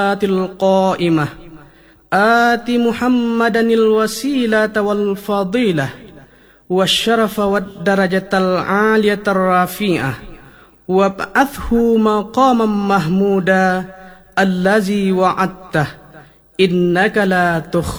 القائمة آت محمدا الوسيلة والفضيلة والشرف والدرجة العالية الرفيعة وابعثه مقاما محمودا الذي وعدته إنك لا تخلف